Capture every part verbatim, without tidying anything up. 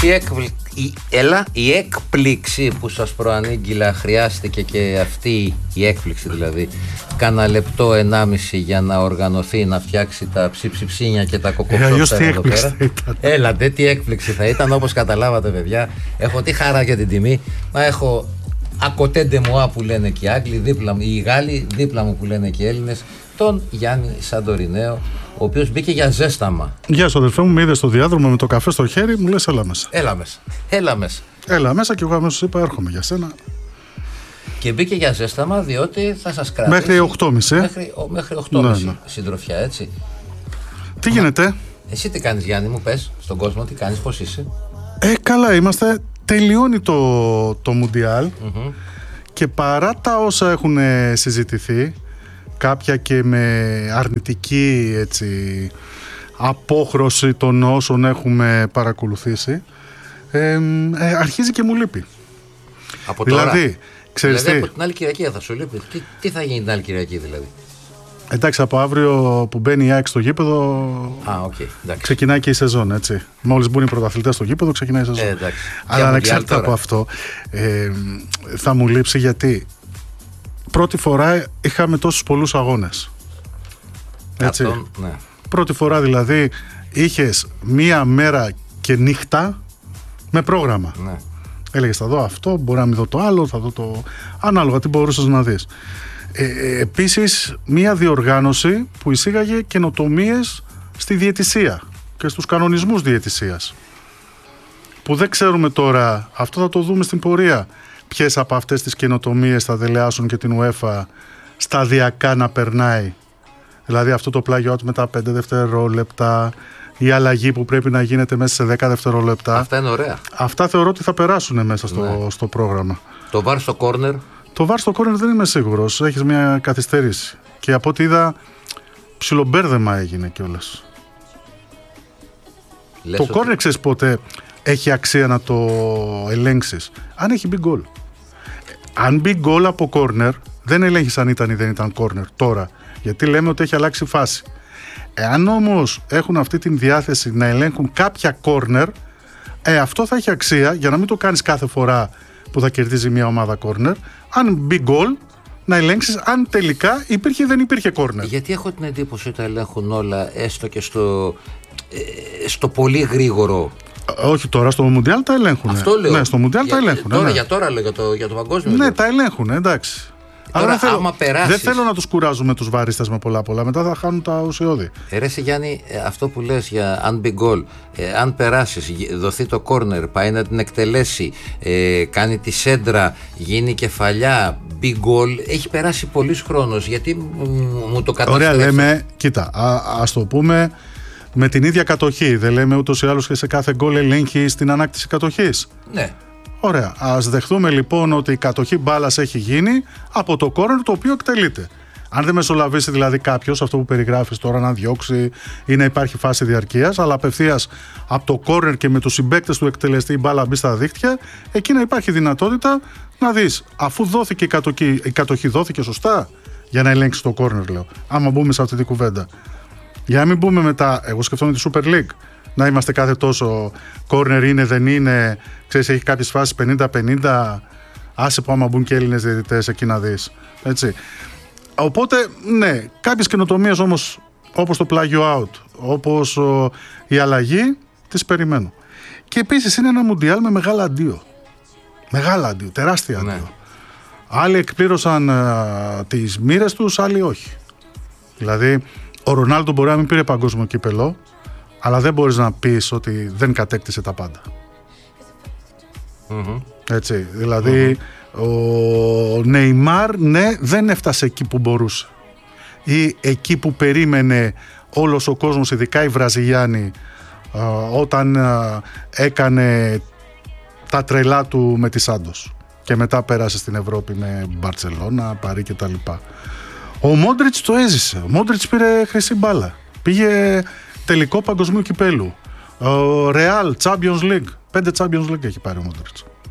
η, έκπλη... η... Έλα, η έκπληξη που σας προανήγγειλα χρειάστηκε και αυτή η έκπληξη δηλαδή κάνα λεπτό ενάμιση για να οργανωθεί, να φτιάξει τα ψιψιψίνια και τα κοκοψόφτα εδώ πέρα. Έλατε, τι έκπληξη θα ήταν, όπως καταλάβατε παιδιά. Έχω τι χαρά για την τιμή να έχω ακοτέντε μουά που λένε και οι Άγγλοι, δίπλα μου, οι Γάλλοι, δίπλα μου που λένε και οι Έλληνες, τον Γιάννη Σαντορινέο, ο οποίος μπήκε για ζέσταμα. Γεια σου αδερφέ μου, με είδε στο διάδρομο με το καφέ στο χέρι, μου λες έλα μέσα. Έλα μέσα, έλα μέσα. Έλα μέσα και εγώ αμέσως είπα έρχομαι για σένα. Και μπήκε για ζέσταμα διότι θα σας κρατήσει μέχρι οκτώ και μισή. Μέχρι, μέχρι οκτώ και μισή ναι, ναι. Συντροφιά, έτσι. Τι Μα... γίνεται? Εσύ τι κάνεις Γιάννη μου, πες στον κόσμο, τι κάνεις, πώς είσαι? Ε, καλά είμαστε. Τελειώνει το, το Μουντιάλ mm-hmm. και παρά τα όσα έχουν συζητηθεί, κάποια και με αρνητική έτσι, απόχρωση των όσων έχουμε παρακολουθήσει, ε, ε, αρχίζει και μου λείπει. Από τώρα, δηλαδή, ξέρεις δηλαδή τι, από την άλλη Κυριακή θα σου λείπει. Τι, τι θα γίνει την άλλη Κυριακή δηλαδή? Εντάξει, από αύριο που μπαίνει η ΑΕΚ στο γήπεδο, Α, okay, ξεκινάει και η σεζόν, έτσι. Μόλις μπουν οι πρωταθλητές στο γήπεδο, ξεκινάει η σεζόν. Ε, εντάξει. Αλλά ανεξάρτητα από αυτό, ε, θα μου λείψει γιατί πρώτη φορά είχαμε τόσους πολλούς αγώνες. Έτσι. Αυτόν, ναι. Πρώτη φορά δηλαδή είχες μία μέρα και νύχτα με πρόγραμμα. Ναι. Έλεγες θα δω αυτό, μπορεί να μην δω το άλλο, θα δω το... Ανάλογα τι μπορούσες να δεις. Ε, επίσης μία διοργάνωση που εισήγαγε καινοτομίες στη διαιτησία και στους κανονισμούς διαιτησίας, που δεν ξέρουμε τώρα, αυτό θα το δούμε στην πορεία, ποιες από αυτές τις καινοτομίες θα δελεάσουν και την UEFA σταδιακά να περνάει. Δηλαδή αυτό το πλάγιο out με τα πέντε δευτερόλεπτα, η αλλαγή που πρέπει να γίνεται μέσα σε δέκα δευτερόλεπτα. Αυτά είναι ωραία. Αυτά θεωρώ ότι θα περάσουν μέσα στο, ναι. στο πρόγραμμα. Το βαρ στο corner. Το βαρ στο corner δεν είμαι σίγουρος. Έχεις μια καθυστέρηση. Και από ό,τι είδα, ψιλομπέρδεμα έγινε κιόλας. Το ότι... corner ξέρεις πότε έχει αξία να το ελέγξεις? Αν έχει μπει γκολ. Αν μπει γκολ από corner, δεν ελέγχεις αν ήταν ή δεν ήταν corner τώρα. Γιατί λέμε ότι έχει αλλάξει φάση. Εάν όμως έχουν αυτή την διάθεση να ελέγχουν κάποια corner, ε, αυτό θα έχει αξία για να μην το κάνεις κάθε φορά που θα κερδίζει μια ομάδα corner. Αν μπει γκολ, να ελέγξεις αν τελικά υπήρχε ή δεν υπήρχε corner. Γιατί έχω την εντύπωση ότι τα ελέγχουν όλα, έστω και στο, ε, στο πολύ γρήγορο. Όχι τώρα, στο Μουντιάλ τα ελέγχουν. Αυτό λέω. Ναι, στο Μουντιάλ τα ελέγχουν. Τώρα, ναι. Για τώρα λέω, για το, για το παγκόσμιο. Ναι, λέω. τα ελέγχουν, εντάξει. Τώρα, δεν, θέλω, άμα περάσεις... δεν θέλω να τους κουράζουμε τους βαρίστες με πολλά πολλά. Μετά θα χάνουν τα ουσιώδη. Ε, ρε Γιάννη, αυτό που λες για αν μπει γκολ, ε, αν περάσεις, δοθεί το κόρνερ, πάει να την εκτελέσει, ε, κάνει τη σέντρα, γίνει κεφαλιά, μπει γκολ, έχει περάσει πολύς χρόνος. Γιατί μου το καταστρέφει? Ωραία, λέμε, κοίτα, α, ας το πούμε με την ίδια κατοχή. Δεν λέμε ούτως ή άλλως και σε κάθε γκολ ελέγχει στην ανάκτηση κατοχής. Ναι. Ωραία. Ας δεχθούμε λοιπόν ότι η κατοχή μπάλας έχει γίνει από το κόρνερ το οποίο εκτελείται. Αν δεν μεσολαβήσει δηλαδή κάποιος αυτό που περιγράφεις τώρα, να διώξει ή να υπάρχει φάση διαρκείας, αλλά απευθείας από το κόρνερ και με τους συμπαίκτες του εκτελεστή η μπάλα μπει στα δίχτυα, εκεί να υπάρχει δυνατότητα να δεις, αφού δόθηκε η κατοχή, η κατοχή δόθηκε σωστά για να ελέγξει το κόρνερ, λέω. Άμα μπούμε σε αυτή την κουβέντα. Για να μην μπούμε μετά, εγώ σκεφτόμαι τη Super League. Να είμαστε κάθε τόσο corner είναι, δεν είναι, ξέρεις, έχει κάποιες φάσεις πενήντα πενήντα, άσε που άμα μπουν και Έλληνες διαιτητές εκεί να δεις, έτσι. Οπότε, ναι, κάποιες καινοτομίες όμως, όπως το πλάγιο out, όπως ο, η αλλαγή, τις περιμένω. Και επίσης είναι ένα Μουντιάλ με μεγάλα αντίο. Μεγάλα αντίο, τεράστια αντίο. Ναι. Άλλοι εκπλήρωσαν α, τις μοίρες τους, άλλοι όχι. Δηλαδή, ο Ρονάλντο μπορεί να μην πήρε παγκόσμιο κύπελο, αλλά δεν μπορείς να πεις ότι δεν κατέκτησε τα πάντα. Mm-hmm. Έτσι, δηλαδή mm-hmm. ο Νεϊμάρ, ναι, δεν έφτασε εκεί που μπορούσε ή εκεί που περίμενε όλος ο κόσμος, ειδικά οι Βραζιλιάνοι, όταν έκανε τα τρελά του με τη Σάντος και μετά πέρασε στην Ευρώπη με Μπαρτσελώνα, Παρί και τα λοιπά. Ο Μόντριτς το έζησε. Ο Μόντριτς πήρε χρυσή μπάλα, πήγε τελικό παγκοσμίου κυπέλου. Ο Real, Champions League. Πέντε Champions League έχει πάρει ο Μόντριτς.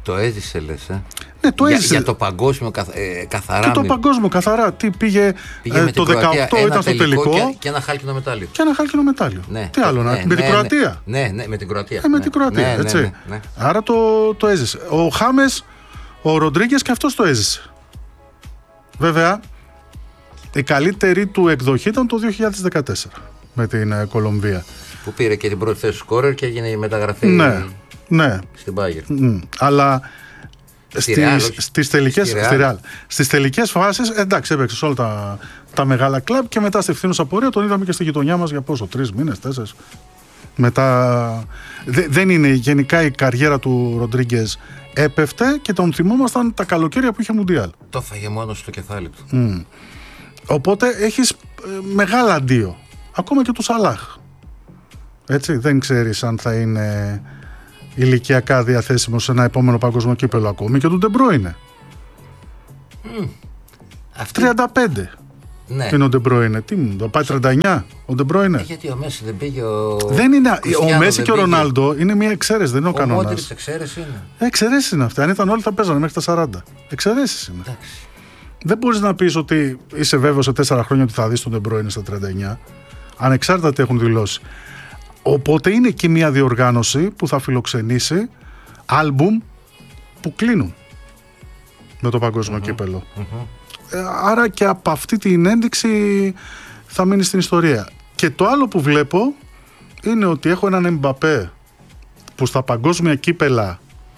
Το έζησε, λες, ε. Ναι, το για, έζησε. για το παγκόσμιο καθ, ε, καθαρά. Και το παγκόσμιο καθαρά. Τι πήγε, πήγε ε, με το την Κροατία, δεκαοκτώ ήταν στο τελικό. Και, και ένα χάλκινο μετάλλιο. Και ένα χάλκινο μετάλλιο. Ναι, τι άλλο, ναι, να, ναι, με την ναι, Κροατία. Ναι, ναι, ναι, με την Κροατία. Ε, με ναι, την Κροατία, ναι, έτσι. Ναι, ναι, ναι. Άρα το, το έζησε. Ο Χάμες, ο Ροντρίγκες και αυτός το έζησε. Βέβαια, η καλύτερη του εκδοχή ήταν το δύο χιλιάδες δεκατέσσερα με την ε, Κολομβία. Που πήρε και την πρώτη θέση σκόρερ και έγινε η μεταγραφή ναι, ναι. στην Bayern. Mm, αλλά Στη στις, Real, στις, τελικές, στη στη Real. στις τελικές φάσεις, εντάξει, έπαιξε σε όλα τα, τα μεγάλα κλαμπ και μετά στη φθήνουσα πορεία τον είδαμε και στη γειτονιά μας για πόσο, τρεις μήνες, τέσσερις. Μετά δε, δεν είναι γενικά η καριέρα του Ροντρίγκες έπεφτε και τον θυμόμασταν τα καλοκαίρια που είχε Μουντιάλ. Το έφαγε μόνο στο κεφάλι του. Mm. Οπότε έχεις ε, μεγάλα αντίο. Ακόμα και του Σαλάχ. Έτσι, δεν ξέρεις αν θα είναι ηλικιακά διαθέσιμο σε ένα επόμενο παγκόσμιο κύπελο ακόμη. Και του Ντεμπρόινε. Mm. Αυτή... τριάντα πέντε. Ναι. Είναι ο Ντεμπρόινε. Τι μου, το πάει τριάντα εννιά ο Ντεμπρόινε. Ε, γιατί ο Μέση δεν πήγε. Ο, δεν είναι, ο Μέση και ο πήγε. Ρονάλντο είναι μια εξαίρεση, δεν είναι ο, ο κανόνας. Ο Μόντριτς εξαίρεση είναι. Εξαιρέσεις είναι αυτά. Αν ήταν όλοι θα παίζανε μέχρι τα σαράντα. Εξαιρέσεις είναι. Εντάξει. Δεν μπορείς να πεις ότι είσαι βέβαιος σε τέσσερα χρόνια ότι θα δεις τον Ντεμπρόινε στα τριάντα εννιά. Ανεξάρτητα τι έχουν δηλώσει. Οπότε είναι εκεί μια διοργάνωση που θα φιλοξενήσει άλμπουμ που κλείνουν με το παγκόσμιο mm-hmm. κύπελο. Mm-hmm. Ε, άρα και από αυτή την ένδειξη θα μείνει στην ιστορία. Και το άλλο που βλέπω είναι ότι έχω έναν Εμπαπέ που στα παγκόσμια κύπελα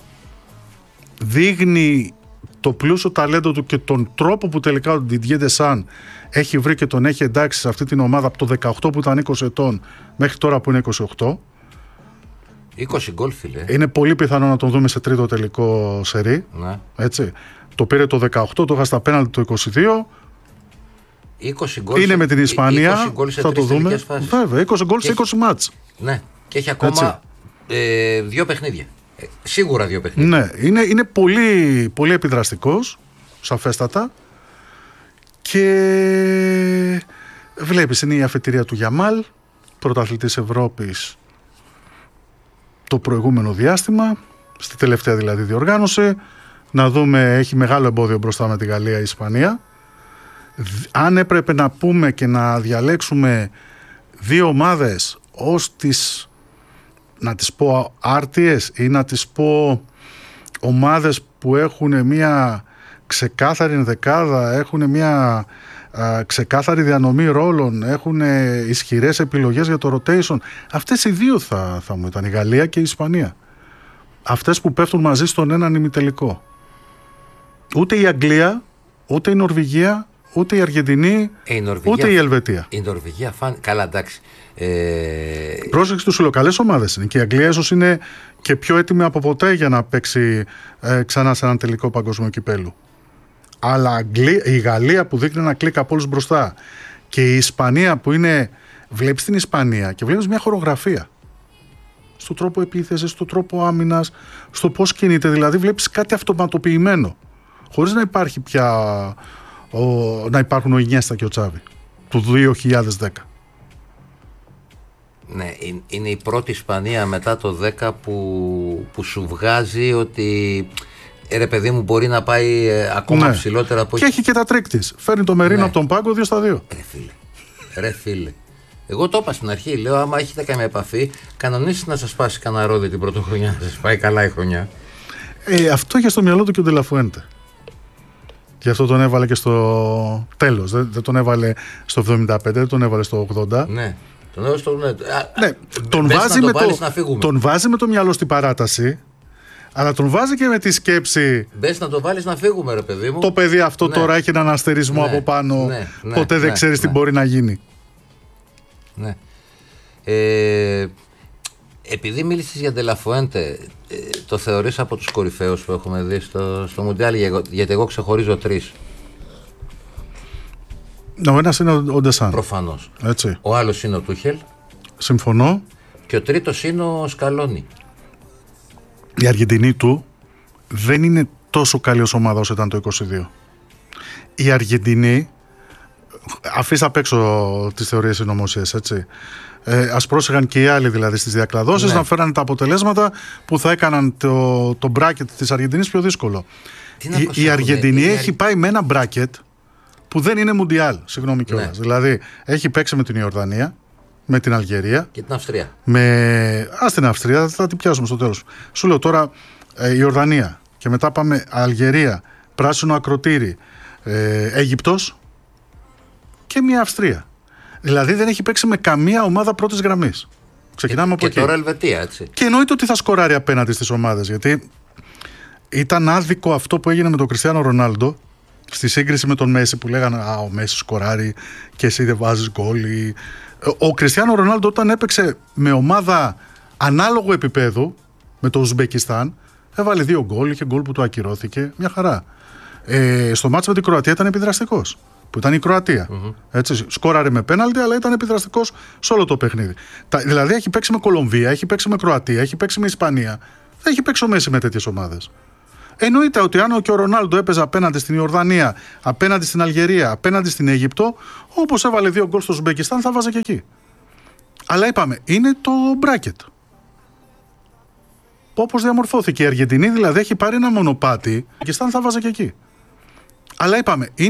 δείχνει το πλούσιο ταλέντο του και τον τρόπο που τελικά ο Didier Deschamps έχει βρει και τον έχει εντάξει σε αυτή την ομάδα από το δεκαοκτώ που ήταν είκοσι ετών μέχρι τώρα που είναι είκοσι οκτώ. είκοσι γκολ, φίλε. Είναι πολύ πιθανό να τον δούμε σε τρίτο τελικό σερί. Ναι. Έτσι. Το πήρε το δεκαοκτώ, το είχα στα πέναλτι το είκοσι δύο. είκοσι γκολ είναι με την Ισπανία. Θα το δούμε. Φάσεις. Βέβαια, είκοσι γκολ σε είκοσι μάτς. Ναι. Και έχει ακόμα ε, δύο παιχνίδια. Ε, σίγουρα δύο παιχνίδια. Ναι. Είναι, είναι πολύ, πολύ επιδραστικός, σαφέστατα. Και βλέπεις, είναι η αφετηρία του Γιαμάλ, πρωταθλητής Ευρώπης το προηγούμενο διάστημα, στη τελευταία δηλαδή διοργάνωση. Να δούμε, έχει μεγάλο εμπόδιο μπροστά με τη Γαλλία, η Ισπανία. Αν έπρεπε να πούμε και να διαλέξουμε δύο ομάδες ως τις, να τις πω άρτιες ή να τις πω ομάδες που έχουν μια ξεκάθαρη ενδεκάδα, έχουν μια α, ξεκάθαρη διανομή ρόλων, έχουν ισχυρές επιλογές για το rotation, αυτές οι δύο θα, θα μου ήταν, η Γαλλία και η Ισπανία. Αυτές που πέφτουν μαζί στον έναν ημιτελικό. Ούτε η Αγγλία, ούτε η Νορβηγία, ούτε η Αργεντινή, ε, η Νορβηγία, ούτε η Ελβετία. Η Νορβηγία φάνηκε. Καλά, εντάξει. Ε... Πρόσεξε, τους φιλοκαλές ομάδες είναι. Και η Αγγλία ίσως είναι και πιο έτοιμη από ποτέ για να παίξει ε, ξανά σε έναν τελικό παγκόσμιο κυπέλου. Αλλά η Γαλλία που δείχνει ένα κλικ από όλους μπροστά και η Ισπανία που είναι. Βλέπεις την Ισπανία και βλέπεις μια χορογραφία. Στον τρόπο επίθεσης, στον τρόπο άμυνας, στο πώς κινείται. Δηλαδή βλέπεις κάτι αυτοματοποιημένο. Χωρίς να υπάρχει πια. Ο, να υπάρχουν ο Ινιέστα και ο Τσάβι του δύο χιλιάδες δέκα. Ναι, είναι η πρώτη Ισπανία μετά το δέκα που, που σου βγάζει ότι ε, ρε παιδί μου μπορεί να πάει ε, ακόμα ναι. ψηλότερα από... Και έχει και τα τρίκ της. Φέρνει το Μερίνο ναι. από τον πάγκο δύο στα δύο. Ρε φίλε, ρε φίλε. Εγώ το είπα στην αρχή, λέω άμα έχετε καμία επαφή κανονίστε να σας πάσει κανένα ρόδι την πρώτη χρονιά, να σας πάει καλά η χρονιά. Ε, αυτό είχε στο μυαλό του και ο Ντελαφουέντε. Γι' αυτό τον έβαλε και στο τέλος. Δεν, δεν τον έβαλε στο εβδομήντα πέντε, δεν τον έβαλε στο ογδόντα. Ναι. Τον, έβαλε στο... ναι. ναι. Τον, βάζει με το... τον βάζει με το μυαλό στην παράταση, αλλά τον βάζει και με τη σκέψη. Μπες να το βάλεις να φύγουμε, ρε παιδί μου. Το παιδί αυτό ναι. τώρα έχει έναν αστερισμό ναι. από πάνω. Ναι. Ναι. Ποτέ ναι. δεν ξέρεις ναι. τι μπορεί να γίνει. Ναι. Ε, επειδή μίλησες για Ντελαφουέντε, ε, το θεωρείς από τους κορυφαίους που έχουμε δει στο, στο Μουντιάλ, γιατί εγώ ξεχωρίζω τρεις. Ο ένας είναι ο Ντεσάν. Προφανώς. Έτσι. Ο άλλος είναι ο Τούχελ. Συμφωνώ. Και ο τρίτος είναι ο Σκαλόνι. Η Αργεντινή του δεν είναι τόσο καλή ως ομάδα όσο ήταν το είκοσι δύο. Η Αργεντινή αφήστε απ' έξω τις θεωρίες συνωμοσίας, έτσι. Ε, ας πρόσεχαν και οι άλλοι δηλαδή στις διακλαδώσεις, ναι, να φέρανε τα αποτελέσματα που θα έκαναν το, το bracket της Αργεντινής πιο δύσκολο. Η, η Αργεντινή η... έχει πάει με ένα bracket που δεν είναι μουντιάλ, συγγνώμη κιόλας. Ναι. Δηλαδή έχει παίξει με την Ιορδανία, με την Αλγερία και την Αυστρία. Με... Ας την Αυστρία, θα την πιάσουμε στο τέλος. Σου λέω τώρα ε, η Ιορδανία και μετά πάμε Αλγερία, πράσινο ακροτήρι, ε, Αίγυπτος και μια Αυστρία. Δηλαδή δεν έχει παίξει με καμία ομάδα πρώτης γραμμής. Ξεκινάμε και, από και εκεί. Και τώρα Ελβετία, έτσι. Και εννοείται ότι θα σκοράρει απέναντι στις ομάδες. Γιατί ήταν άδικο αυτό που έγινε με τον Κριστιάνο Ρονάλντο στη σύγκριση με τον Μέση, που λέγανε «Α, ο Μέση σκοράρει και εσύ δεν βάζεις γκολ». Ο Κριστιάνο Ρονάλντο όταν έπαιξε με ομάδα ανάλογου επίπεδου με το Ουσμπεκιστάν, έβαλε δύο γκολ, είχε γκολ που του ακυρώθηκε, μια χαρά. Ε, στο μάτς με την Κροατία ήταν επιδραστικός, που ήταν η Κροατία. Mm-hmm. Έτσι, σκόραρε με πέναλτι, αλλά ήταν επιδραστικός σε όλο το παιχνίδι. Τα, δηλαδή έχει παίξει με Κολομβία, έχει παίξει με Κροατία, έχει παίξει με Ισπανία. Δεν έχει παίξει ο Μέση με τέτοιες ομάδες. Εννοείται ότι αν και ο Ρονάλντο έπαιζε απέναντι στην Ιορδανία, απέναντι στην Αλγερία, απέναντι στην Αίγυπτο, όπως έβαλε δύο γκολ στο Ουσμπεκιστάν, θα βάζε και εκεί. Αλλά είπαμε, είναι το bracket. Όπως διαμορφώθηκε η Αργεντινή, δηλαδή έχει πάρει ένα μονοπάτι, και θα βάζε και εκεί. Αλλά είπαμε, είναι